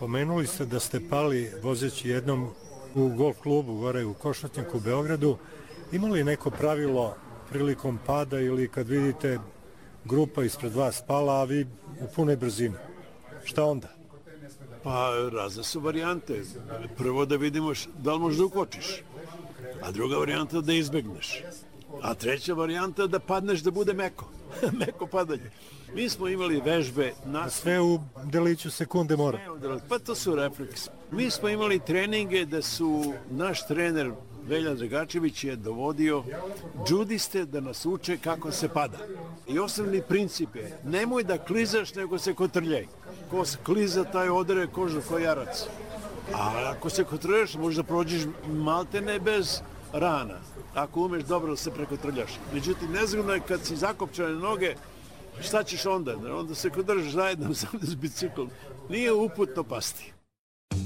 Pomenuli ste da ste pali vozeći jednom u golf klubu gore u Košutnjaku u Beogradu. Ima li neko pravilo prilikom pada ili kad vidite grupa ispred vas pala, a vi u punoj brzini? Šta onda? Pa razne su varijante. Prvo da vidimo da li možeš da ukočiš, a druga varijanta da izbegneš, a treća varijanta da padneš da bude meko. Meko padanje. Mi smo imali vežbe na... Sve u deliću sekunde mora. Pa to su refleks. Mi smo imali treninge da su naš trener Velja Dragačević je dovodio džudiste da nas uče kako se pada. I osnovni princip je nemoj da klizaš nego se kotrljaj. Ko se kliza taj odere kožu ko jarac. A ako se kotrljaš možda prođeš maltene bez rana. Ako umeš dobro se prekotrljaš. Međutim, nezgodno je kad si zakopčane noge, šta ćeš onda? Onda se kodržiš zajedno s biciklom. Nije uputno pasti.